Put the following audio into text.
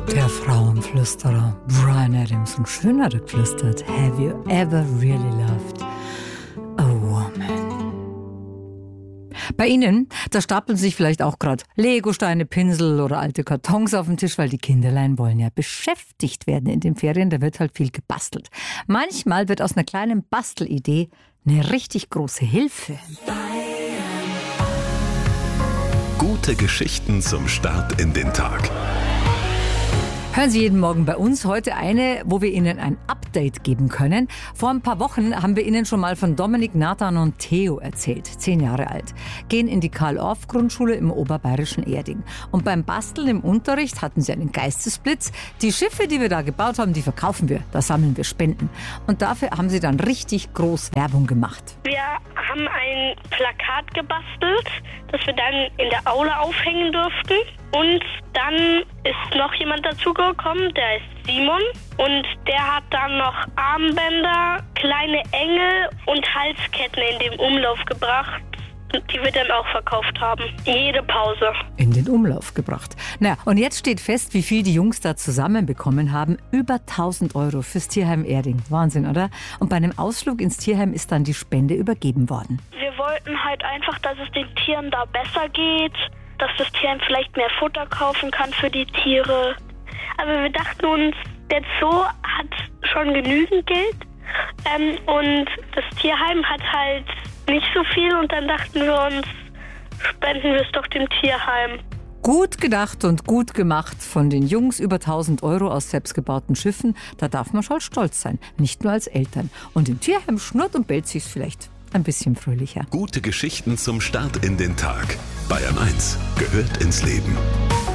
Der Frauenflüsterer Bryan Adams, und schön hat er geflüstert: Have you ever really loved a woman? Bei Ihnen, da stapeln sich vielleicht auch gerade Legosteine, Pinsel oder alte Kartons auf den Tisch, weil die Kinderlein wollen ja beschäftigt werden in den Ferien. Da wird halt viel gebastelt. Manchmal wird aus einer kleinen Bastelidee eine richtig große Hilfe. Gute Geschichten zum Start in den Tag. Hören Sie jeden Morgen bei uns. Heute eine, wo wir Ihnen ein Update geben können. Vor ein paar Wochen haben wir Ihnen schon mal von Dominik, Nathan und Theo erzählt. 10 Jahre alt. Gehen in die Karl-Orff-Grundschule im oberbayerischen Erding. Und beim Basteln im Unterricht hatten sie einen Geistesblitz. Die Schiffe, die wir da gebaut haben, die verkaufen wir. Da sammeln wir Spenden. Und dafür haben sie dann richtig groß Werbung gemacht. Wir haben ein Plakat gebastelt, das wir dann in der Aula aufhängen durften. Und dann ist noch jemand dazugekommen, der ist Simon. Und der hat dann noch Armbänder, kleine Engel und Halsketten in den Umlauf gebracht, die wir dann auch verkauft haben. Jede Pause. In den Umlauf gebracht. Naja, und jetzt steht fest, wie viel die Jungs da zusammenbekommen haben. Über 1.000 € fürs Tierheim Erding. Wahnsinn, oder? Und bei einem Ausflug ins Tierheim ist dann die Spende übergeben worden. Wir wollten halt einfach, dass es den Tieren da besser geht, dass das Tierheim vielleicht mehr Futter kaufen kann für die Tiere. Aber wir dachten uns, der Zoo hat schon genügend Geld und das Tierheim hat halt nicht so viel, und dann dachten wir uns, spenden wir es doch dem Tierheim. Gut gedacht und gut gemacht von den Jungs. Über 1.000 € aus selbstgebauten Schiffen. Da darf man schon stolz sein, nicht nur als Eltern. Und im Tierheim schnurrt und bellt sich's vielleicht ein bisschen fröhlicher. Gute Geschichten zum Start in den Tag. Bayern 1 gehört ins Leben.